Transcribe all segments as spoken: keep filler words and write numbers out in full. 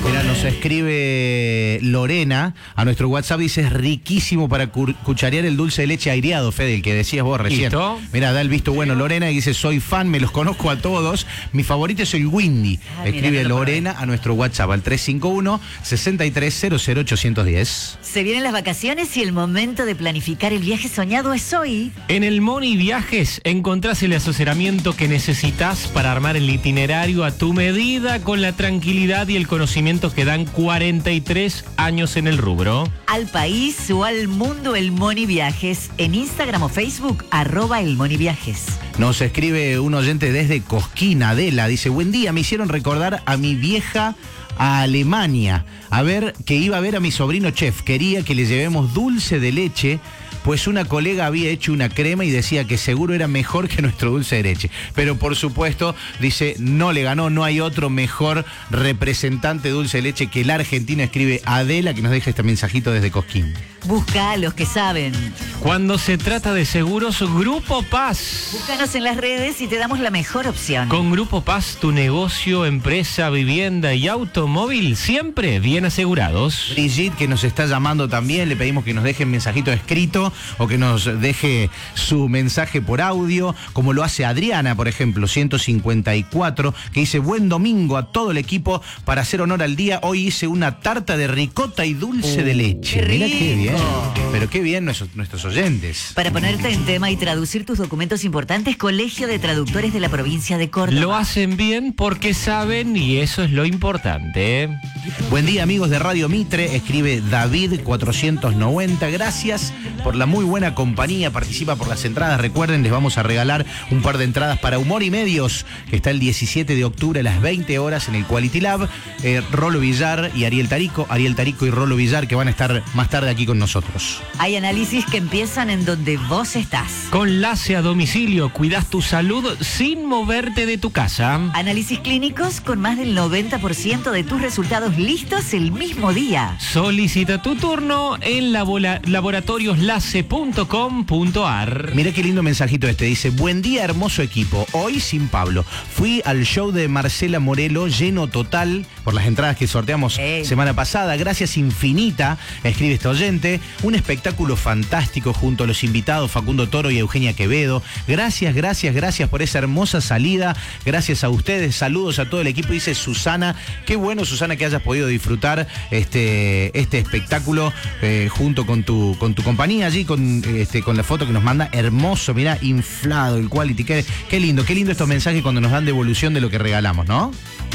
Mira, nos escribe Lorena a nuestro WhatsApp, dice, es riquísimo para cu cucharear el dulce de leche aireado, Fede, el que decías vos recién. ¿Listo? Mira, da el visto bueno Lorena y dice, soy fan, me los conozco a todos, mi favorito es el Windy. Ah, Escribe mira, no Lorena a nuestro WhatsApp al tres cinco uno, seis tres cero cero ocho uno cero. Se vienen las vacaciones y el momento de planificar el viaje soñado es hoy. En el Moni Viajes encontrás el asesoramiento que necesitas para armar el itinerario a tu medida con la tranquilidad y el conocimiento que dan cuarenta y tres años en el rubro. Al país o al mundo el Moni Viajes. En Instagram o Facebook, arroba el Moni Viajes. Nos escribe un oyente desde Cosquín, Adela, dice, buen día, me hicieron recordar a mi vieja a Alemania, a ver, que iba a ver a mi sobrino chef, quería que le llevemos dulce de leche, pues una colega había hecho una crema y decía que seguro era mejor que nuestro dulce de leche. Pero por supuesto, dice, no le ganó, no hay otro mejor representante de dulce de leche que la Argentina, escribe Adela, que nos deja este mensajito desde Cosquín. Busca a los que saben. Cuando se trata de seguros, Grupo Paz. Búscanos en las redes y te damos la mejor opción. Con Grupo Paz, tu negocio, empresa, vivienda y automóvil siempre bien asegurados. Brigitte, que nos está llamando también, le pedimos que nos deje un mensajito escrito o que nos deje su mensaje por audio, como lo hace Adriana, por ejemplo, ciento cincuenta y cuatro, que dice, buen domingo a todo el equipo, para hacer honor al día, hoy hice una tarta de ricota y dulce uh, de leche. Qué Mira rico. qué bien, pero qué bien nuestros, nuestros oyentes. Para ponerte en tema y traducir tus documentos importantes, Colegio de Traductores de la Provincia de Córdoba. Lo hacen bien porque saben y eso es lo importante. Buen día, amigos de Radio Mitre, escribe David cuatrocientos noventa, gracias por la muy buena compañía, participa por las entradas, recuerden, les vamos a regalar un par de entradas para Humor y Medios, que está el diecisiete de octubre a las veinte horas en el Quality Lab, eh, Rolo Villar y Ariel Tarico, Ariel Tarico y Rolo Villar, que van a estar más tarde aquí con nosotros. Hay análisis que empiezan en donde vos estás. Con LACE a domicilio, cuidas tu salud sin moverte de tu casa. Análisis clínicos con más del noventa por ciento de tus resultados listos el mismo día. Solicita tu turno en labola- laboratorios lace punto com punto ar. Mira qué lindo mensajito este, dice, buen día, hermoso equipo, hoy sin Pablo. Fui al show de Marcela Morelo, lleno total, por las entradas que sorteamos Ey. semana pasada, gracias infinita, escribe este oyente, un espectáculo fantástico junto a los invitados Facundo Toro y Eugenia Quevedo, gracias, gracias, gracias por esa hermosa salida, gracias a ustedes, saludos a todo el equipo, dice Susana, qué bueno Susana que hayas podido disfrutar este, este espectáculo eh, junto con tu, con tu compañía allí, con, este, con la foto que nos manda, hermoso, mirá, inflado el quality, qué, qué lindo, qué lindo estos mensajes cuando nos dan devolución de lo que regalamos, ¿no?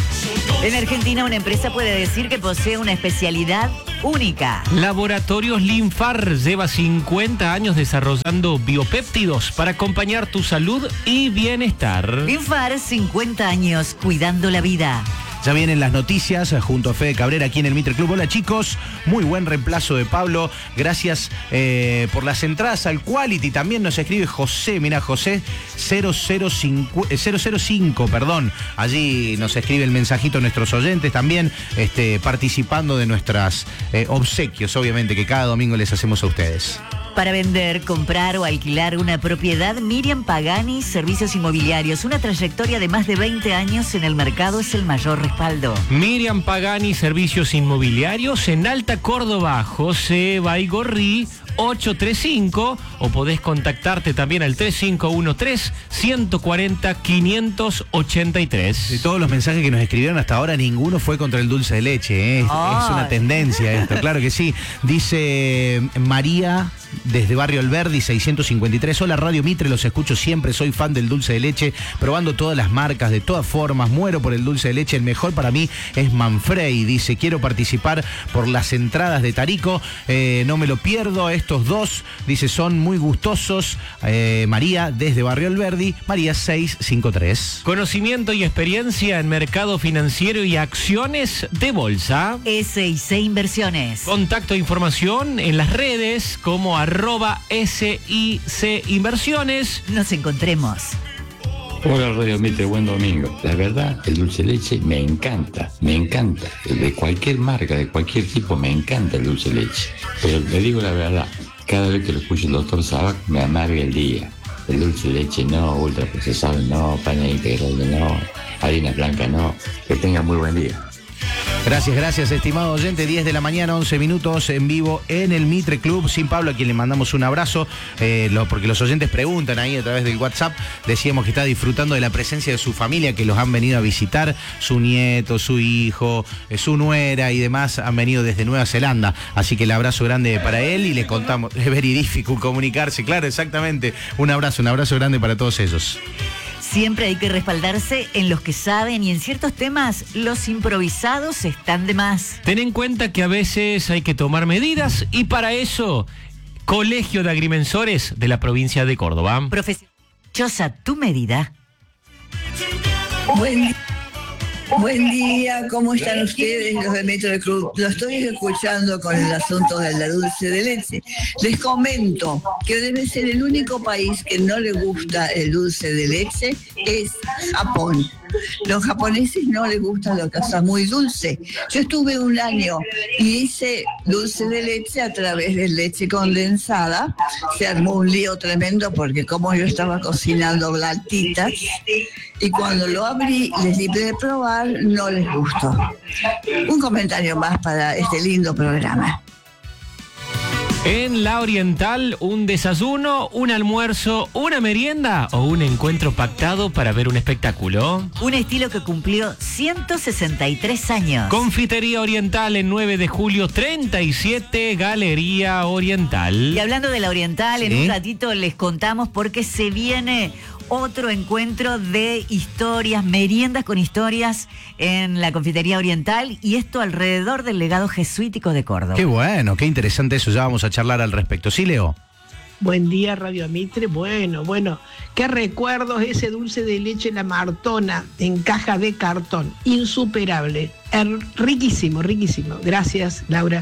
En Argentina, una empresa puede decir que posee una especialidad única. Laboratorios Linfar lleva cincuenta años desarrollando biopéptidos para acompañar tu salud y bienestar. Linfar, cincuenta años cuidando la vida. Ya vienen las noticias junto a Fede Cabrera aquí en el Mitre Club. Hola chicos, muy buen reemplazo de Pablo. Gracias eh, por las entradas al Quality. También nos escribe José, mira José cero cero cinco, perdón. Allí nos escribe el mensajito nuestros oyentes también, este, participando de nuestras eh, obsequios, obviamente, que cada domingo les hacemos a ustedes. Para vender, comprar o alquilar una propiedad, Miriam Pagani, Servicios Inmobiliarios. Una trayectoria de más de veinte años en el mercado es el mayor respaldo. Miriam Pagani, Servicios Inmobiliarios en Alta Córdoba, José Baigorri, ocho tres cinco, o podés contactarte también al tres cinco uno tres, uno cuatro cero, cinco ocho tres. De todos los mensajes que nos escribieron hasta ahora, ninguno fue contra el dulce de leche, ¿eh? Es, Ay. es una tendencia esto, claro que sí. Dice María desde Barrio Alberdi, seiscientos cincuenta y tres. Hola Radio Mitre, los escucho siempre, soy fan del dulce de leche, probando todas las marcas, de todas formas, muero por el dulce de leche, el mejor para mí es Manfrey. Dice, quiero participar por las entradas de Tarico, eh, no me lo pierdo, estos dos, dice, son muy gustosos. eh, María desde Barrio Alberdi, María seiscientos cincuenta y tres. Conocimiento y experiencia en mercado financiero y acciones de bolsa. S I C Inversiones. Contacto e información en las redes como arroba S I C Inversiones. Nos encontremos. Hola Radio Mitre, buen domingo. La verdad, el dulce de leche me encanta, me encanta. De cualquier marca, de cualquier tipo, me encanta el dulce de leche. Pero le digo la verdad, cada vez que lo escucho el doctor Sabac me amarga el día. El dulce de leche no, ultraprocesado no, paña integral no, harina blanca no. Que tenga muy buen día. Gracias, gracias, estimado oyente. diez de la mañana, once minutos en vivo en el Mitre Club. Sin Pablo, a quien le mandamos un abrazo, eh, lo, porque los oyentes preguntan ahí a través del WhatsApp. Decíamos que está disfrutando de la presencia de su familia, que los han venido a visitar. Su nieto, su hijo, eh, su nuera y demás han venido desde Nueva Zelanda. Así que el abrazo grande para él y le contamos. Es veridífico comunicarse, claro, exactamente. Un abrazo, un abrazo grande para todos ellos. Siempre hay que respaldarse en los que saben y en ciertos temas los improvisados están de más. Ten en cuenta que a veces hay que tomar medidas y para eso, Colegio de Agrimensores de la provincia de Córdoba. Profesional, tu medida. Buen día. Buen día, ¿cómo están ustedes, los del Metro del Club? Lo estoy escuchando con el asunto de la dulce de leche. Les comento que debe ser el único país que no le gusta el dulce de leche, es Japón. Los japoneses no les gusta la cosa muy dulce. Yo estuve un año y hice dulce de leche a través de leche condensada. Se armó un lío tremendo porque como yo estaba cocinando blatitas y cuando lo abrí, les di de probar, no les gustó. Un comentario más para este lindo programa. En La Oriental, un desayuno, un almuerzo, una merienda o un encuentro pactado para ver un espectáculo. Un estilo que cumplió ciento sesenta y tres años. Confitería Oriental en nueve de julio treinta y siete, Galería Oriental. Y hablando de La Oriental, en ¿Sí? un ratito les contamos porque se viene otro encuentro de historias, meriendas con historias en la Confitería Oriental y esto alrededor del legado jesuítico de Córdoba. Qué bueno, qué interesante eso. Ya vamos a charlar al respecto. ¿Sí, Leo? Buen día, Radio Mitre. Bueno, bueno, qué recuerdos ese dulce de leche La Martona en caja de cartón. Insuperable. Er, riquísimo, riquísimo. Gracias, Laura.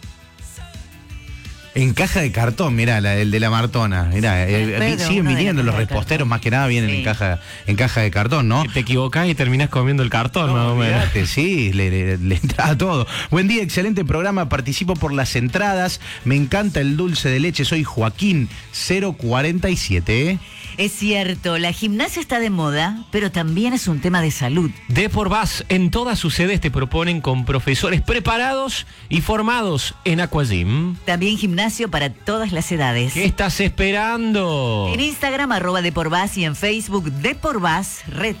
En caja de cartón, mirá, la, el de la Martona. Mirá, eh, Pero siguen uno de viniendo la los caja de reposteros, cartón. más que nada vienen Sí. en caja en caja de cartón, ¿no? Te equivocás y terminás comiendo el cartón, más o menos. Olvídate, sí, le, le, le entra a todo. Buen día, excelente programa. Participo por las entradas. Me encanta el dulce de leche. Soy Joaquín, cero cuarenta y siete. ¿eh? Es cierto, la gimnasia está de moda, pero también es un tema de salud. De por Vas, en todas sus sedes te proponen con profesores preparados y formados en Aquagym. También gimnasio para todas las edades. ¿Qué estás esperando? En Instagram, arroba Deporvas y en Facebook, Deporvas Red.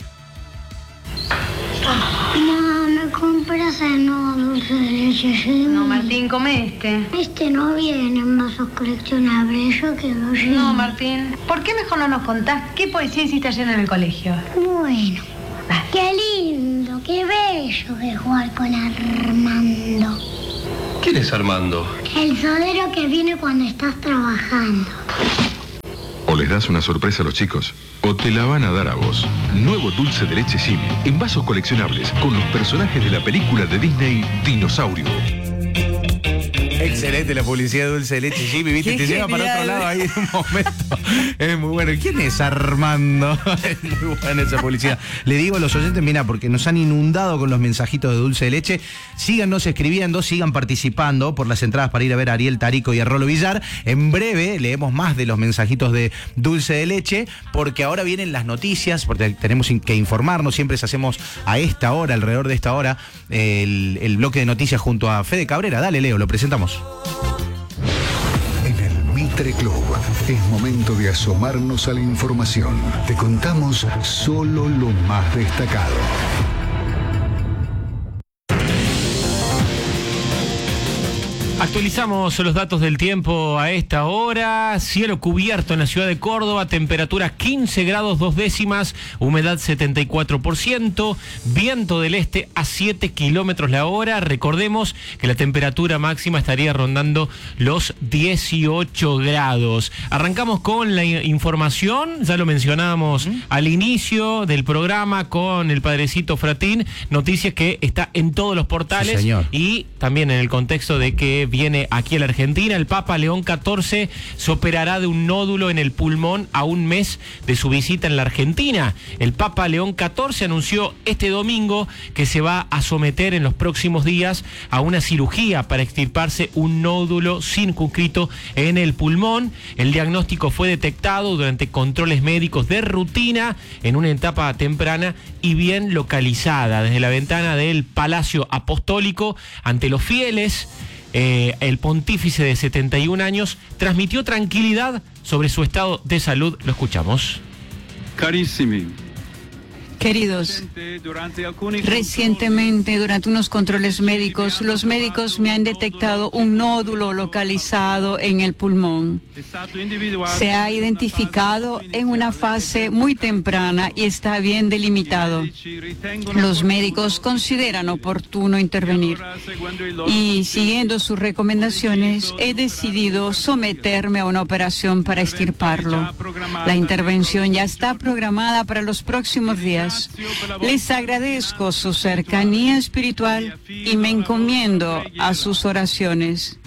No, me compras el nuevo dulce de leche, ¿sí? No, Martín, come este. Este no viene en vasos coleccionables, yo quiero sí. No, Martín. ¿Por qué mejor no nos contás qué poesía hiciste ayer en el colegio? Bueno, qué lindo, qué bello que jugar con Armando. ¿Quién es Armando? El sodero que viene cuando estás trabajando. O les das una sorpresa a los chicos, o te la van a dar a vos. Nuevo dulce de leche Jimmy, en vasos coleccionables, con los personajes de la película de Disney Dinosaurio. Excelente la publicidad de dulce de leche, Jimmy, viste, Qué te lleva para genial. otro lado ahí en un momento. Es muy bueno. ¿Quién es Armando? Es muy buena esa publicidad. Le digo a los oyentes, mira, porque nos han inundado con los mensajitos de dulce de leche. Síganos escribiendo, sigan participando por las entradas para ir a ver a Ariel Tarico y a Rolo Villar. En breve leemos más de los mensajitos de dulce de leche, porque ahora vienen las noticias, porque tenemos que informarnos. Siempre hacemos a esta hora, alrededor de esta hora, el, el bloque de noticias junto a Fede Cabrera. Dale, Leo, lo presentamos. En el Mitre Club es momento de asomarnos a la información. Te contamos solo lo más destacado. Actualizamos los datos del tiempo a esta hora. Cielo cubierto en la ciudad de Córdoba, temperatura quince grados dos décimas, humedad setenta y cuatro por ciento, viento del este a siete kilómetros la hora. Recordemos que la temperatura máxima estaría rondando los dieciocho grados. Arrancamos con la información, ya lo mencionábamos ¿Mm? al inicio del programa con el padrecito Fratín, noticias que está en todos los portales Sí, señor. y también en el contexto de que que viene aquí a la Argentina. El Papa León catorce se operará de un nódulo en el pulmón a un mes de su visita en la Argentina. El Papa León catorce anunció este domingo que se va a someter en los próximos días a una cirugía para extirparse un nódulo circunscrito en el pulmón. El diagnóstico fue detectado durante controles médicos de rutina en una etapa temprana y bien localizada. Desde la ventana del Palacio Apostólico, ante los fieles, eh, el pontífice de setenta y un años transmitió tranquilidad sobre su estado de salud. Lo escuchamos. Carissimi. Queridos, recientemente durante unos controles médicos, los médicos me han detectado un nódulo localizado en el pulmón. Se ha identificado en una fase muy temprana y está bien delimitado. Los médicos consideran oportuno intervenir y, siguiendo sus recomendaciones, he decidido someterme a una operación para extirparlo. La intervención ya está programada para los próximos días. Les agradezco su cercanía espiritual y me encomiendo a sus oraciones.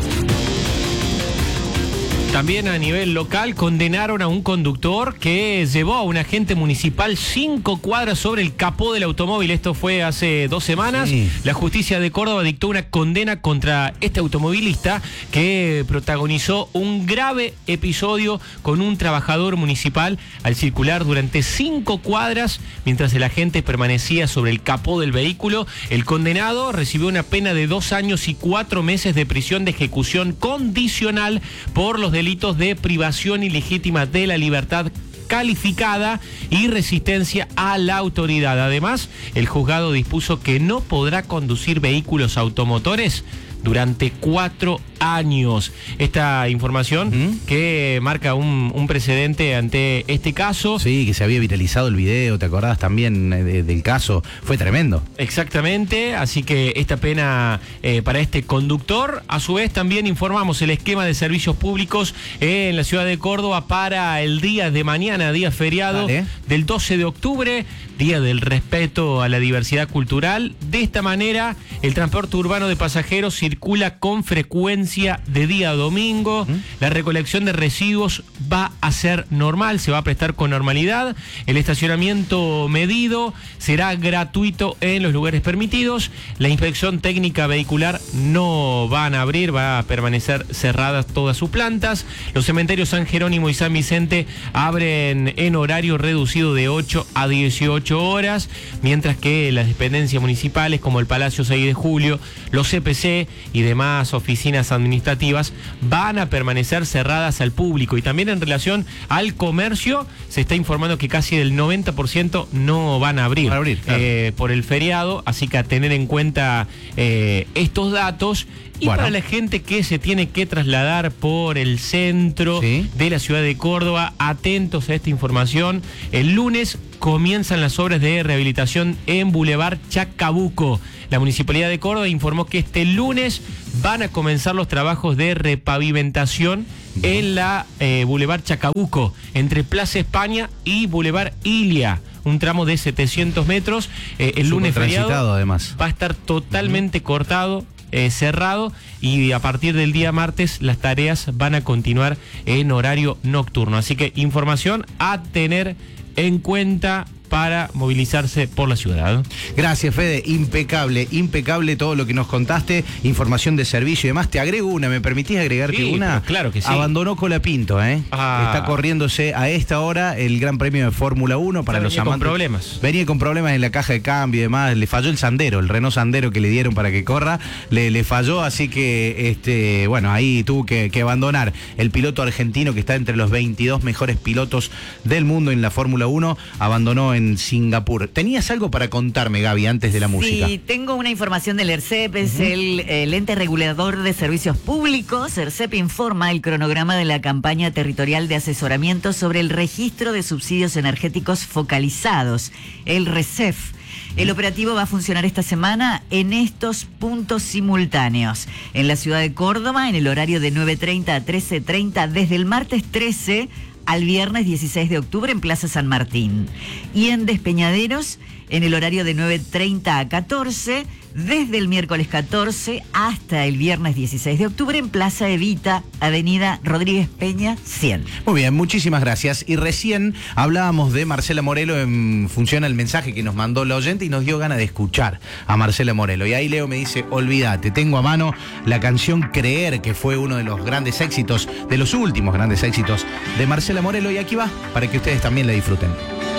También a nivel local condenaron a un conductor que llevó a un agente municipal cinco cuadras sobre el capó del automóvil. Esto fue hace dos semanas. Sí. La justicia de Córdoba dictó una condena contra este automovilista que protagonizó un grave episodio con un trabajador municipal al circular durante cinco cuadras mientras el agente permanecía sobre el capó del vehículo. El condenado recibió una pena de dos años y cuatro meses de prisión de ejecución condicional por los delitos de privación ilegítima de la libertad calificada y resistencia a la autoridad. Además, el juzgado dispuso que no podrá conducir vehículos automotores durante cuatro años. Esta información ¿Mm? que marca un, un precedente ante este caso. Sí, que se había viralizado el video, ¿te acordás también de, del caso? Fue tremendo. Exactamente, así que esta pena eh, para este conductor. A su vez también informamos el esquema de servicios públicos en la ciudad de Córdoba para el día de mañana, día feriado Dale. del doce de octubre, día del respeto a la diversidad cultural. De esta manera, el transporte urbano de pasajeros circula con frecuencia de día a domingo. ¿Mm? La recolección de residuos va a ser normal, se va a prestar con normalidad. El estacionamiento medido será gratuito en los lugares permitidos. La inspección técnica vehicular no van a abrir, va a permanecer cerradas todas sus plantas. Los cementerios San Jerónimo y San Vicente abren en horario reducido de ocho a dieciocho horas, mientras que las dependencias municipales como el Palacio seis de julio, los C P C y demás oficinas administrativas van a permanecer cerradas al público. Y también en relación al comercio se está informando que casi el noventa por ciento no van a abrir, van a abrir claro. eh, por el feriado, así que a tener en cuenta eh, estos datos. Y bueno, para la gente que se tiene que trasladar por el centro ¿Sí? de la ciudad de Córdoba, atentos a esta información. El lunes comienzan las obras de rehabilitación en Boulevard Chacabuco. La Municipalidad de Córdoba informó que este lunes van a comenzar los trabajos de repavimentación en la eh, Boulevard Chacabuco, entre Plaza España y Boulevard Ilia. Un tramo de setecientos metros. Eh, el lunes feriado además va a estar totalmente uh-huh. cortado. Eh, cerrado, y a partir del día martes las tareas van a continuar en horario nocturno, así que información a tener en cuenta para movilizarse por la ciudad. Gracias, Fede, impecable, impecable todo lo que nos contaste, información de servicio y demás. Te agrego una, ¿me permitís agregarte sí, una? Claro que sí. Abandonó Colapinto, ¿eh? Ah. Está corriéndose a esta hora el Gran Premio de Fórmula uno para los amantes. Venía con problemas. Venía con problemas en la caja de cambio y demás, le falló el Sandero, el Renault Sandero que le dieron para que corra, le, le falló, así que, este, bueno, ahí tuvo que, que abandonar. El piloto argentino que está entre los veintidós mejores pilotos del mundo en la Fórmula uno, abandonó en Singapur. ¿Tenías algo para contarme, Gaby, antes de la música? Sí, tengo una información del ERCEP, es uh-huh. el, el ente regulador de servicios públicos. ERCEP informa el cronograma de la campaña territorial de asesoramiento sobre el registro de subsidios energéticos focalizados, el RECEF. El operativo va a funcionar esta semana en estos puntos simultáneos. En la ciudad de Córdoba, en el horario de nueve treinta a trece treinta, desde el martes trece al viernes dieciséis de octubre en Plaza San Martín. Y en Despeñaderos, en el horario de nueve treinta a catorce, desde el miércoles catorce hasta el viernes dieciséis de octubre en Plaza Evita, Avenida Rodríguez Peña, cien. Muy bien, muchísimas gracias. Y recién hablábamos de Marcela Morelo en función al mensaje que nos mandó la oyente y nos dio ganas de escuchar a Marcela Morelo. Y ahí Leo me dice, olvídate, tengo a mano la canción Creer, que fue uno de los grandes éxitos, de los últimos grandes éxitos de Marcela Morelo. Y aquí va, para que ustedes también la disfruten.